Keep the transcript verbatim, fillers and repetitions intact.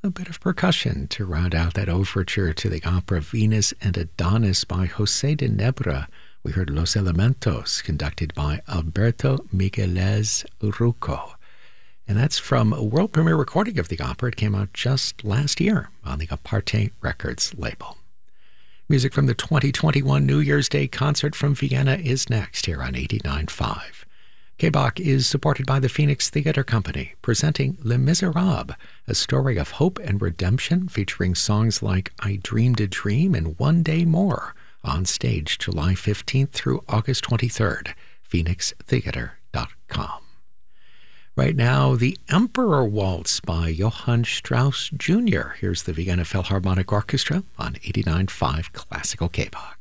A bit of percussion to round out that overture to the opera Venus and Adonis by José de Nebra. We heard Los Elementos, conducted by Alberto Migueles Rucco. And that's from a world premiere recording of the opera. It came out just last year on the Aparte Records label. Music from the twenty twenty-one New Year's Day concert from Vienna is next here on eighty-nine point five. K B O C is supported by the Phoenix Theatre Company, presenting Les Miserables, a story of hope and redemption featuring songs like I Dreamed a Dream and One Day More, on stage July fifteenth through August twenty-third, phoenix theater dot com. Right now, The Emperor Waltz by Johann Strauss Junior Here's the Vienna Philharmonic Orchestra on eighty-nine point five Classical K B O C.